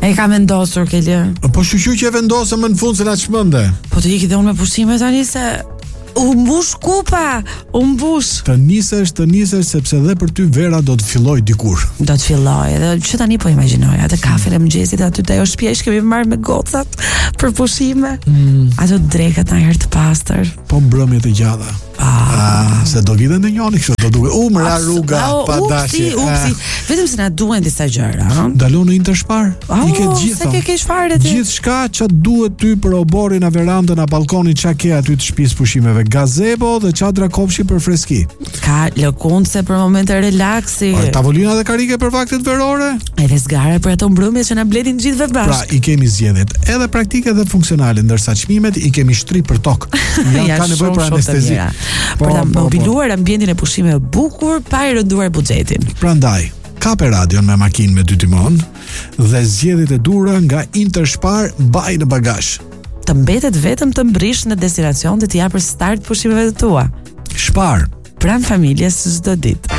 E ka vendosur Kelje. Po shqyqy që e vendosëm më në fund se na çmende. Po të ikë dhe unë me pushime tani se u mbush kupa, u mbush. Të nisesh sepse dhe për ty vera do të filloj dikur. Do të filloj, edhe që tani po imagjinoj atë kafen e mëngjesit aty te ajo shtëpia që kemi marrë me gocat për pushime. Ato drekët na herë të pastër. Po mbrëmjet e gjata. Se do vjen në njëri kështu, do duhet umra rruga pa dashje. Upsi. Vetëm se na duhen disa gjëra, ha. Dalon në Interspar. I ke gjithë. Sa ke çfarë ti? Gjithçka që duhet ty për oborin na verandën, na balkonin, çka ke aty të shtëpisë pushimeve, gazebo dhe çadra kopshi për freski. Ka lëkundse për momente relaksi. Tavolina dhe karike për vaktet verore. Edhe zgare për ato mbrëmje që na mbledhin gjithëve bashkë. Pra, i kemi zgjedhjet edhe praktike dhe funksionale, ndërsa çmimet i kemi shtri për tokë. Janë ka nevojë për anestezi. Për ta mobiluar ambientin e pushimeve bukur pa i rënduar buxhetin. Prandaj, kape radion me makinë me 2 timon dhe zgjedhjet e dura nga Interspar mbaj në bagazh. Të mbetet vetëm të mbrish në destinacion dhe të japësh start pushimeve të tua. Spar. Pranë familjes çdo ditë.